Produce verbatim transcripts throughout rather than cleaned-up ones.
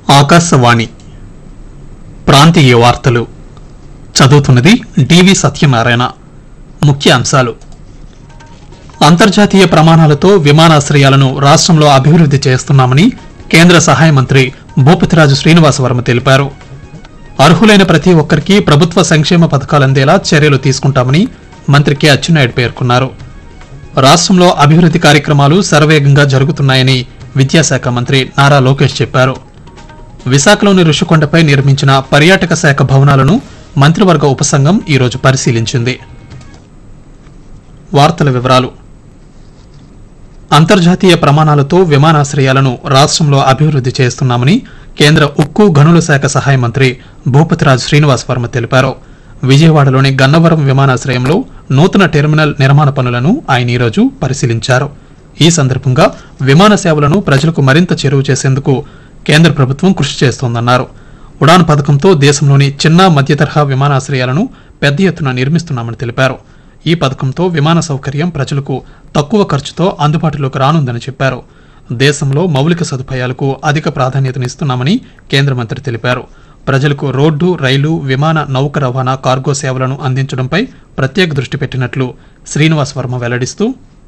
ఆకాశవాణి ప్రాంతీయ వార్తలు చదువుతున్నది డివి సత్యనారాయణ. ముఖ్య అంశాలు: అంతర్జాతీయ ప్రమాణాలతో విమానాశ్రయాలను రాష్ట్రంలో అభివృద్ది చేస్తున్నామని కేంద్ర సహాయ మంత్రి భూపతిరాజు శ్రీనివాసవర్మ తెలిపారు. అర్హులైన ప్రతి ఒక్కరికి ప్రభుత్వ సంక్షేమ పథకాలందేలా చర్యలు తీసుకుంటామని మంత్రి కె అచ్చెన్నాయుడు పేర్కొన్నారు. రాష్ట్రంలో అభివృద్ది కార్యక్రమాలు శరవేగంగా జరుగుతున్నాయని విద్యాశాఖ మంత్రి నారా లోకేష్ చెప్పారు. విశాఖలోని రుషికొండపై నిర్మించిన పర్యాటక శాఖ భవనాలను మంత్రివర్గ ఉపసంఘం ఈరోజు పరిశీలించింది. వార్తల వివరాలు: అంతర్జాతీయ ప్రమాణాలతో విమానాశ్రయాలను రాష్ట్రంలో అభివృద్ది చేస్తున్నామని కేంద్ర ఉక్కు గనుల శాఖ సహాయ మంత్రి భూపతిరాజు శ్రీనివాసవర్మ తెలిపారు. విజయవాడలోని గన్నవరం విమానాశ్రయంలో నూతన టెర్మినల్ నిర్మాణ పనులను ఆయన ఈరోజు పరిశీలించారు. ఈ సందర్భంగా విమాన సేవలను ప్రజలకు మరింత చేరువ చేసేందుకు కేంద్ర ప్రభుత్వం కృషి చేస్తోందన్నారు. ఉడాన్ పథకంతో దేశంలోని చిన్న మధ్య తరహా విమానాశ్రయాలను పెద్ద ఎత్తున నిర్మిస్తున్నామని తెలిపారు. ఈ పథకంతో విమాన సౌకర్యం ప్రజలకు తక్కువ ఖర్చుతో అందుబాటులోకి రానుందని చెప్పారు. దేశంలో మౌలిక సదుపాయాలకు అధిక ప్రాధాన్యతనిస్తున్నామని కేంద్ర మంత్రి తెలిపారు. ప్రజలకు రోడ్డు, రైలు, విమాన, నౌక రవాణా, కార్గో సేవలను అందించడంపై ప్రత్యేక దృష్టి పెట్టినట్లు శ్రీనివాస్ వర్మ వెల్లడిస్తూ,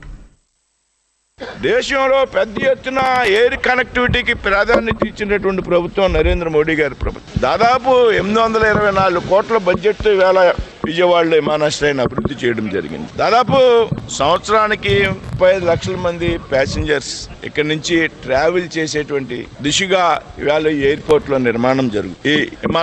దేశంలో పెద్ద ఎత్తున ఎయిర్ కనెక్టివిటీకి ప్రాధాన్యత ఇచ్చినటువంటి ప్రభుత్వం నరేంద్ర మోడీ గారి ప్రభుత్వం. దాదాపు ఎనిమిది వందల ఇరవై నాలుగు కోట్ల బడ్జెట్ వేళ విజయవాడలో విమానాశ్రయాన్ని అభివృద్ధి చేయడం జరిగింది. దాదాపు సంవత్సరానికి ముప్పై ఐదు లక్షల మంది ప్యాసింజర్స్ ఇక్కడి నుంచి ట్రావెల్ చేసేటువంటి దిశగా ఇవాళ ఎయిర్పోర్ట్ లో నిర్మాణం జరుగుతుంది. ఈ